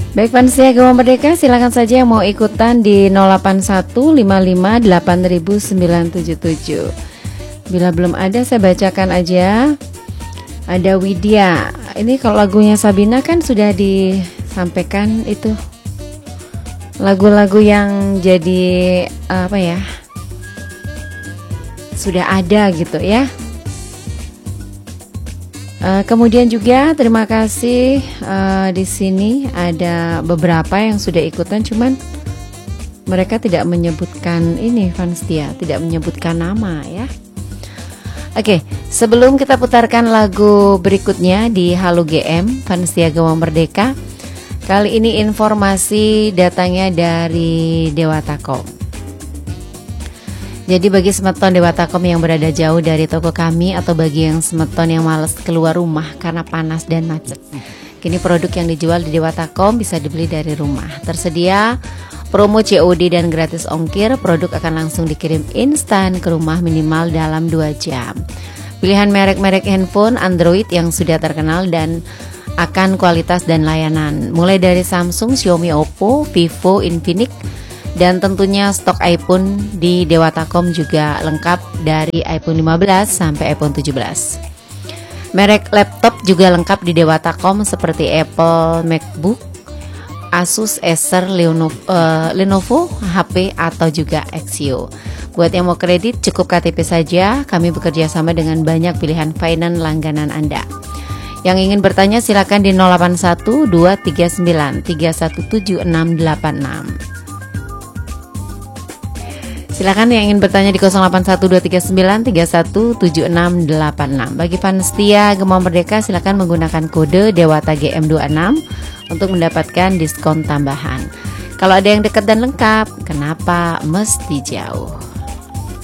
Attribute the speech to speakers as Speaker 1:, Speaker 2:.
Speaker 1: Baik Vansia Gema Merdeka, silakan saja yang mau ikutan di 081558977. Bila belum ada saya bacakan aja. Ada Widya. Ini kalau lagunya Sabina kan sudah disampaikan itu. Lagu-lagu yang jadi apa ya? Sudah ada gitu ya. Kemudian juga terima kasih di sini ada beberapa yang sudah ikutan, cuman mereka tidak menyebutkan ini Vanstia, tidak menyebutkan nama ya. Oke, sebelum kita putarkan lagu berikutnya di Halo GM Vanstia Gema Merdeka, kali ini informasi datangnya dari Dewatakom. Jadi bagi semeton Dewatakom yang berada jauh dari toko kami atau bagi yang semeton yang malas keluar rumah karena panas dan macet, kini produk yang dijual di Dewatakom bisa dibeli dari rumah. Tersedia promo COD dan gratis ongkir, produk akan langsung dikirim instan ke rumah minimal dalam 2 jam. Pilihan merek-merek handphone Android yang sudah terkenal dan akan kualitas dan layanan, mulai dari Samsung, Xiaomi, Oppo, Vivo, Infinix, dan tentunya stok iPhone di Dewatakom juga lengkap dari iPhone 15 sampai iPhone 17. Merek laptop juga lengkap di Dewatakom seperti Apple MacBook, Asus, Acer, Lenovo, HP atau juga Axio. Buat yang mau kredit cukup KTP saja. Kami bekerja sama dengan banyak pilihan finance langganan Anda. Yang ingin bertanya silakan di 081 239 317686. Silakan yang ingin bertanya di 081239317686. Bagi Vanstia Gema Merdeka silakan menggunakan kode Dewata GM26 untuk mendapatkan diskon tambahan. Kalau ada yang dekat dan lengkap, kenapa mesti jauh?